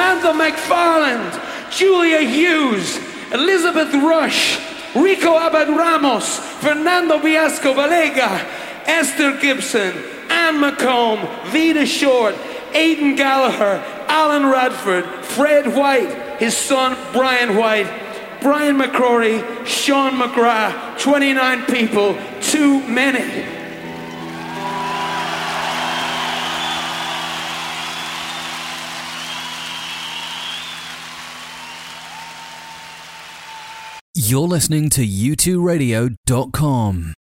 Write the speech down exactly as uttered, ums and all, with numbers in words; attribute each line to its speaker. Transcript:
Speaker 1: Samantha McFarland, Julia Hughes, Elizabeth Rush, Rico Abad Ramos, Fernando Viasco Valega, Esther Gibson, Anne McComb, Vida Short, Aidan Gallagher, Alan Radford, Fred White, his son Brian White, Brian McCrory, Sean McGrath, twenty-nine people, too many.
Speaker 2: You're listening to U two radio dot com.